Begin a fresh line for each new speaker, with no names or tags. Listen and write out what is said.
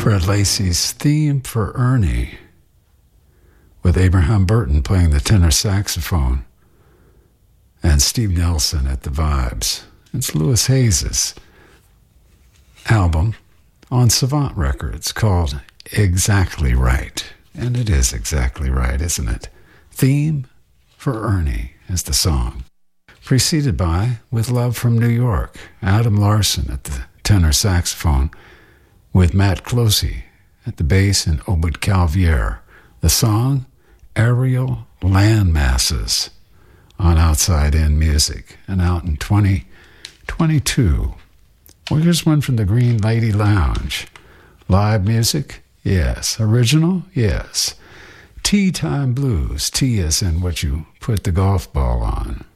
Fred Lacey's Theme for Ernie, with Abraham Burton playing the tenor saxophone and Steve Nelson at the vibes. It's Louis Hayes' album on Savant Records called Exactly Right. And it is exactly right, isn't it? Theme for Ernie is the song. Preceded by With Love from New York, Adam Larson at the tenor saxophone, with Matt Closey at the bass and Obed Calvier. The song, Aerial Landmasses, on Outside In Music, and out in 2022. Well, here's one from the Green Lady Lounge. Live music? Yes. Original? Yes. Tea Time Blues. Tea is in what you put the golf ball on.